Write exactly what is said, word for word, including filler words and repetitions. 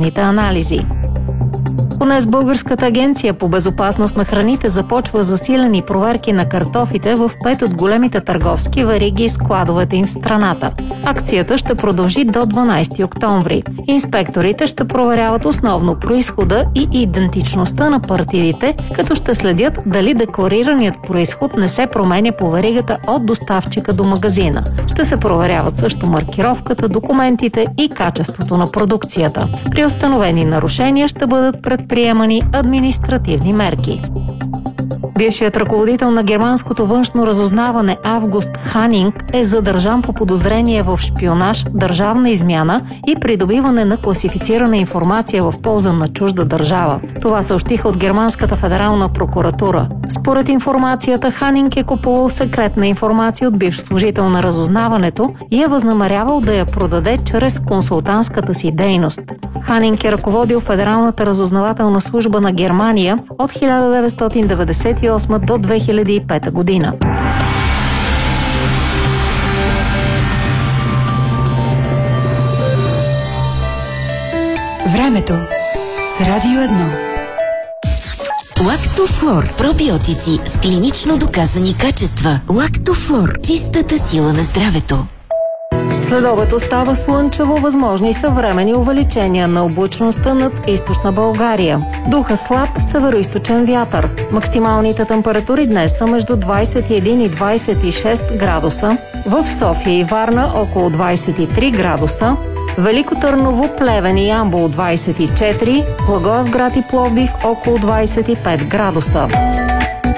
лабораторните анализи. Днес Българската агенция по безопасност на храните започва засилени проверки на картофите в пет от големите търговски вериги и складовете им в страната. Акцията ще продължи до дванайсети октомври. Инспекторите ще проверяват основно произхода и идентичността на партидите, като ще следят дали декларираният произход не се променя по веригата от доставчика до магазина. Ще се проверяват също маркировката, документите и качеството на продукцията. При установени нарушения ще бъдат предприемани административни мерки. Бившият ръководител на германското външно разузнаване Август Ханинг е задържан по подозрение в шпионаж, държавна измяна и придобиване на класифицирана информация в полза на чужда държава. Това съобщиха от Германската федерална прокуратура. Според информацията, Ханинг е купувал секретна информация от бивш служител на разузнаването и е възнамерявал да я продаде чрез консултантската си дейност. Ханинг е ръководил Федералната разузнавателна служба на Германия от хиляда деветстотин деветдесет и осма до две хиляди и пета година. Времето с Радио едно. Лактофлор. Пробиотици с клинично доказани качества. Лактофлор. Чистата сила на здравето. Следобед остава слънчево, възможни съвременни увеличения на облачността над източна България. Духа слаб североизточен вятър. Максималните температури днес са между двайсет и един и двайсет и шест градуса. В София и Варна около двайсет и три градуса. Велико Търново, Плевен и Ямбол двайсет и четири. Благоевград и Пловдив около двайсет и пет градуса.